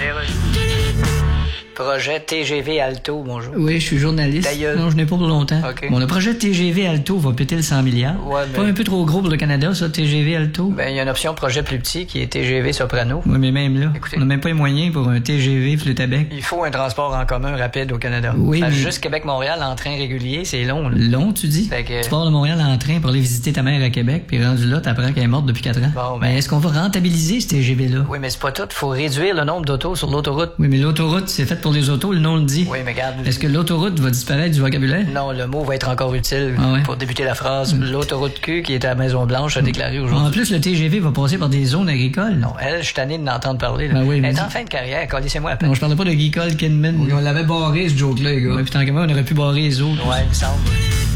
Projet TGV Alto, bonjour. Oui, je suis journaliste. Non, je n'ai pas pour longtemps. Okay. Bon, le projet TGV Alto va péter le 100 milliards. Ouais, mais... Pas un peu trop gros pour le Canada, ça, TGV Alto? Ben, il y a une option projet plus petit qui est TGV Soprano. Oui, mais même là, écoutez, on n'a même pas les moyens pour un TGV flûte à bec. Il faut un transport en commun rapide au Canada. Oui, mais... Juste Québec-Montréal en train régulier, c'est long, là. Long, tu dis? Fait que... Tu pars de Montréal en train pour aller visiter ta mère à Québec, puis rendu là, t'apprends qu'elle est morte depuis 4 ans. Bon, ben... Mais est-ce qu'on va rentabiliser ce TGV-là? Oui, mais c'est pas tout. Faut réduire le nombre d'autos sur l'autoroute. Oui, mais l'autoroute, c'est fait pour les autos, le nom le dit. Oui, mais regarde... Est-ce que l'autoroute va disparaître du vocabulaire? Non, le mot va être encore utile ouais? Pour débuter la phrase. L'autoroute Q, qui est à la Maison-Blanche, a déclaré aujourd'hui. En plus, le TGV va passer par des zones agricoles. Non, elle, je suis tanné de l'entendre parler. Là. Ben oui, elle est en fin de carrière, collissez-moi à peine. Non, je parlais pas de Guy Cole Kidman. Oui, on l'avait barré, ce joke-là, les gars. Ouais, puis tant qu'à moi, on aurait pu barrer les autres. Ouais, il me semble.